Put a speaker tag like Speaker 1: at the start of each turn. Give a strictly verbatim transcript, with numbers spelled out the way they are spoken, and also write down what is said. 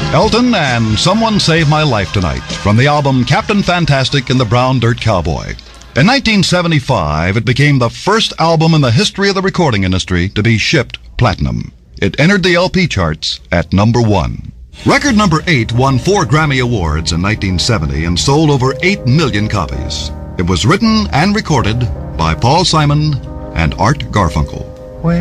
Speaker 1: Elton and Someone Saved My Life Tonight from the album Captain Fantastic and the Brown Dirt Cowboy. In nineteen seventy-five, it became the first album in the history of the recording industry to be shipped platinum. It entered the L P charts at number one. Record number eight won four Grammy Awards in nineteen seventy and sold over eight million copies. It was written and recorded by Paul Simon and Art Garfunkel.